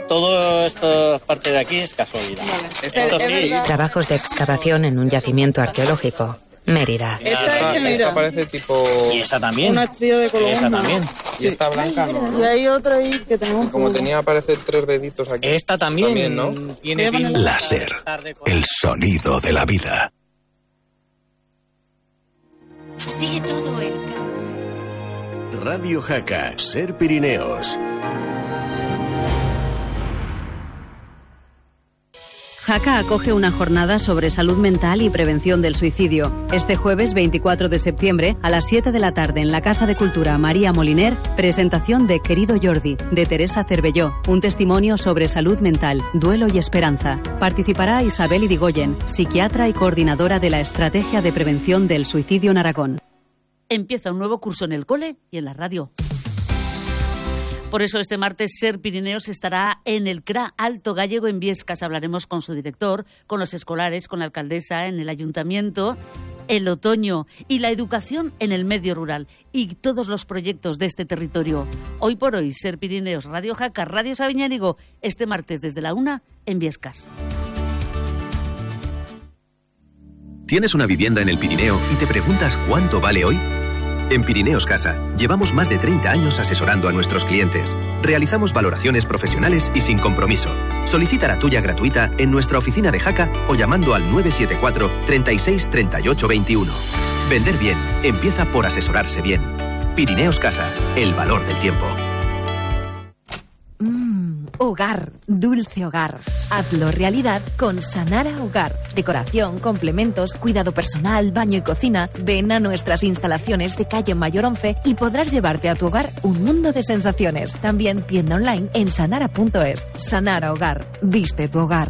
todo esto parte de aquí es casualidad. Vale. Esto sí. Trabajos de excavación en un yacimiento arqueológico. Mérida. Esta parece tipo... Y esta también. una estrella de Colón. Esta también. Y esta blanca, ¿no? Y hay otra ahí que tenemos... Como tenía, parece 3 deditos aquí. Esta también, ¿no? Tiene Láser, el sonido de la vida. Sigue todo el Radio Jaca, Ser Pirineos. Jaca acoge una jornada sobre salud mental y prevención del suicidio. Este jueves 24 de septiembre, a las 7 de la tarde, en la Casa de Cultura María Moliner, presentación de Querido Jordi, de Teresa Cervelló, un testimonio sobre salud mental, duelo y esperanza. Participará Isabel Irigoyen, psiquiatra y coordinadora de la Estrategia de Prevención del Suicidio en Aragón. Empieza un nuevo curso en el cole y en la radio. Por eso este martes Ser Pirineos estará en el CRA Alto Gallego en Biescas. Hablaremos con su director, con los escolares, con la alcaldesa, en el ayuntamiento, el otoño y la educación en el medio rural y todos los proyectos de este territorio. Hoy por hoy, Ser Pirineos, Radio Jaca, Radio Sabiñánigo, este martes desde la 1 en Biescas. ¿Tienes una vivienda en el Pirineo y te preguntas cuánto vale hoy? En Pirineos Casa llevamos más de 30 años asesorando a nuestros clientes. Realizamos valoraciones profesionales y sin compromiso. Solicita la tuya gratuita en nuestra oficina de Jaca o llamando al 974 36 38 21. Vender bien empieza por asesorarse bien. Pirineos Casa, el valor del tiempo. Hogar, dulce hogar. Hazlo realidad con Sanara Hogar. Decoración, complementos, cuidado personal, baño y cocina. Ven a nuestras instalaciones de calle Mayor 11 y podrás llevarte a tu hogar un mundo de sensaciones. También tienda online en sanara.es. Sanara Hogar, viste tu hogar.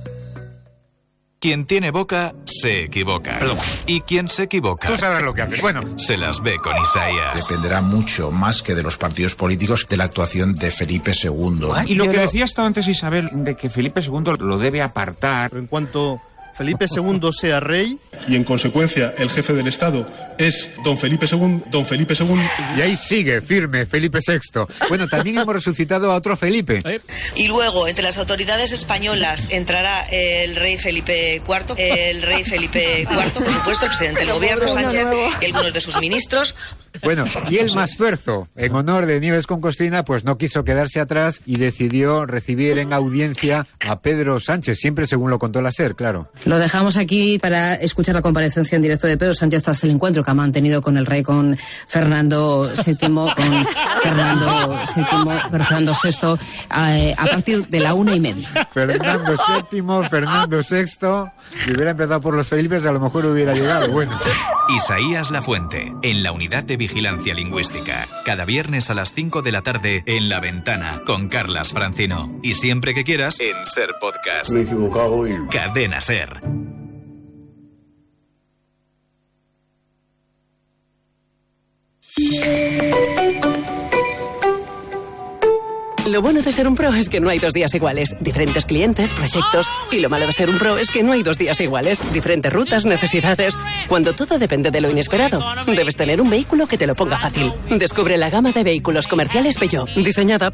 Quien tiene boca, se equivoca. Perdón. Y quien se equivoca... Tú sabrás lo que haces. Bueno, se las ve con Isaías. Dependerá mucho, más que de los partidos políticos, de la actuación de Felipe II. Y lo que decía hasta antes Isabel, de que Felipe II lo debe apartar. En cuanto Felipe II sea rey... Y en consecuencia el jefe del Estado es don Felipe II. Y ahí sigue, firme, Felipe VI. Bueno, también hemos resucitado a otro Felipe. Y luego, entre las autoridades españolas, entrará el rey Felipe IV, por supuesto, el presidente del gobierno, Sánchez, y algunos de sus ministros. Bueno, y el Mastuerzo, en honor de Nieves con Costrina, pues no quiso quedarse atrás y decidió recibir en audiencia a Pedro Sánchez, siempre según lo contó la SER, claro. Lo dejamos aquí para escuchar la comparecencia en directo de Pedro Sánchez tras el encuentro que ha mantenido con el rey, con Fernando VII, Fernando VI, a partir de la 1:30. Fernando VII, Fernando VI, si hubiera empezado por los Felipes a lo mejor hubiera llegado, bueno. Isaías Lafuente, en la Unidad de Vigilancia Lingüística. Cada viernes a las 5 de la tarde en La Ventana, con Carlas Francino. Y siempre que quieras, en Ser Podcast. Me he equivocado y... Cadena Ser. Lo bueno de ser un pro es que no hay 2 días iguales. Diferentes clientes, proyectos. Y lo malo de ser un pro es que no hay 2 días iguales. Diferentes rutas, necesidades. Cuando todo depende de lo inesperado, debes tener un vehículo que te lo ponga fácil. Descubre la gama de vehículos comerciales Peugeot, diseñada